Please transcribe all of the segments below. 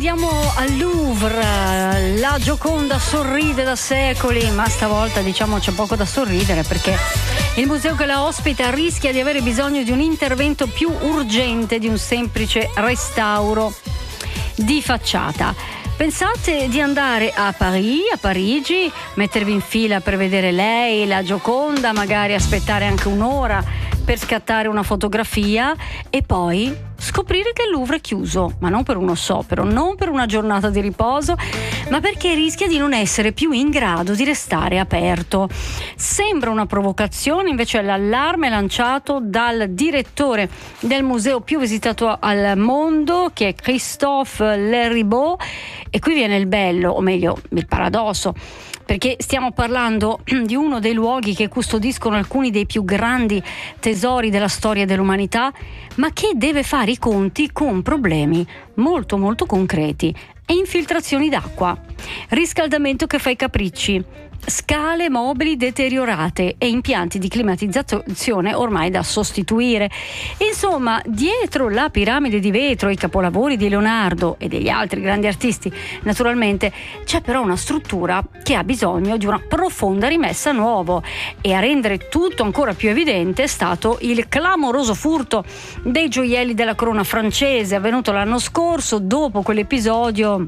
Andiamo al Louvre. La Gioconda sorride da secoli, ma stavolta diciamo c'è poco da sorridere, perché il museo che la ospita rischia di avere bisogno di un intervento più urgente di un semplice restauro di facciata. Pensate di andare a Parigi, mettervi in fila per vedere lei, la Gioconda, magari aspettare anche un'ora per scattare una fotografia e poi scoprire che il Louvre è chiuso, ma non per uno sciopero, non per una giornata di riposo, ma perché rischia di non essere più in grado di restare aperto. Sembra una provocazione, invece è l'allarme lanciato dal direttore del museo più visitato al mondo, che è Christophe Leribaud, e qui viene il bello, o meglio il paradosso, perché stiamo parlando di uno dei luoghi che custodiscono alcuni dei più grandi tesori della storia dell'umanità, ma che deve fare i conti con problemi molto molto concreti e infiltrazioni d'acqua, riscaldamento che fa i capricci, scale mobili deteriorate e impianti di climatizzazione ormai da sostituire. Insomma, dietro la piramide di vetro, i capolavori di Leonardo e degli altri grandi artisti, naturalmente, c'è però una struttura che ha bisogno di una profonda rimessa a nuovo, e a rendere tutto ancora più evidente è stato il clamoroso furto dei gioielli della corona francese avvenuto l'anno scorso. Dopo quell'episodio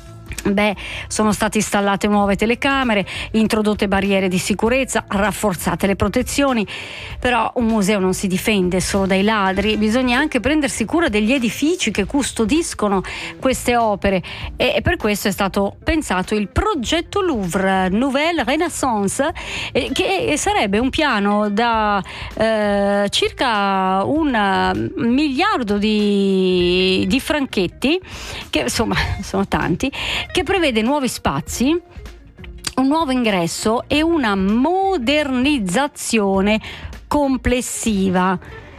sono state installate nuove telecamere, introdotte barriere di sicurezza, rafforzate le protezioni. Però un museo non si difende solo dai ladri, bisogna anche prendersi cura degli edifici che custodiscono queste opere, e per questo è stato pensato il progetto Louvre Nouvelle Renaissance, che sarebbe un piano da circa 1 miliardo di franchetti, che insomma sono tanti, che prevede nuovi spazi, un nuovo ingresso e una modernizzazione complessiva.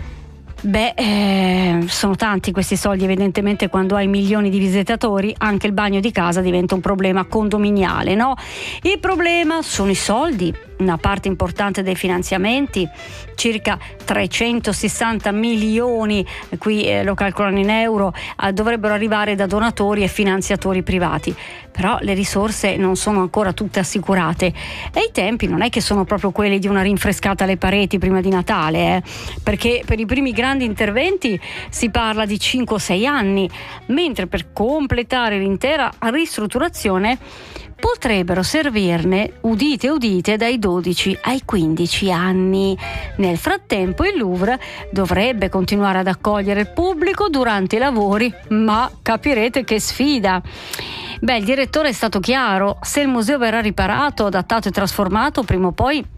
Sono tanti questi soldi, evidentemente. Quando hai milioni di visitatori anche il bagno di casa diventa un problema condominiale, no? Il problema sono i soldi. Una parte importante dei finanziamenti, circa 360 milioni, qui lo calcolano in euro, dovrebbero arrivare da donatori e finanziatori privati. Però le risorse non sono ancora tutte assicurate e i tempi non è che sono proprio quelli di una rinfrescata alle pareti prima di Natale, perché per i primi grandi interventi si parla di 5-6 anni, mentre per completare l'intera ristrutturazione potrebbero servirne, udite udite, dai 12 ai 15 anni. Nel frattempo il Louvre dovrebbe continuare ad accogliere il pubblico durante i lavori, ma capirete che sfida. Il direttore è stato chiaro: se il museo verrà riparato, adattato e trasformato, prima o poi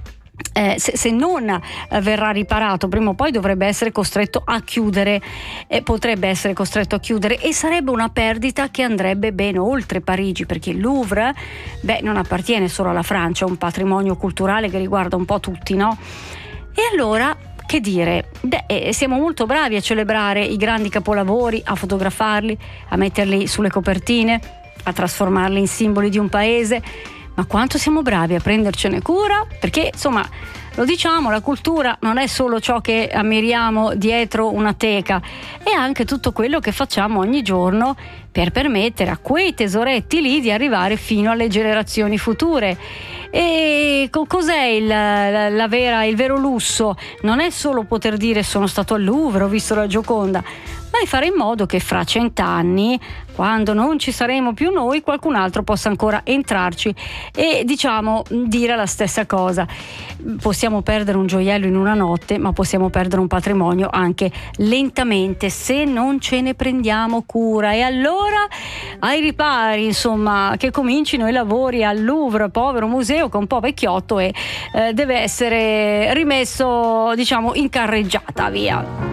se non verrà riparato, prima o poi dovrebbe essere costretto a chiudere, potrebbe essere costretto a chiudere, e sarebbe una perdita che andrebbe ben oltre Parigi, perché il Louvre non appartiene solo alla Francia, è un patrimonio culturale che riguarda un po' tutti, no? E allora, che dire, siamo molto bravi a celebrare i grandi capolavori, a fotografarli, a metterli sulle copertine, a trasformarli in simboli di un paese, ma quanto siamo bravi a prendercene cura? Perché insomma, lo diciamo, la cultura non è solo ciò che ammiriamo dietro una teca, è anche tutto quello che facciamo ogni giorno per permettere a quei tesoretti lì di arrivare fino alle generazioni future. E cos'è il vero lusso? Non è solo poter dire sono stato al Louvre, ho visto la Gioconda, ma è fare in modo che fra 100 anni, quando non ci saremo più noi, qualcun altro possa ancora entrarci e dire la stessa cosa. Possiamo perdere un gioiello in una notte, ma possiamo perdere un patrimonio anche lentamente se non ce ne prendiamo cura. E allora ai ripari, insomma, che comincino i lavori al Louvre, povero museo che è un po' vecchiotto e deve essere rimesso in carreggiata, via.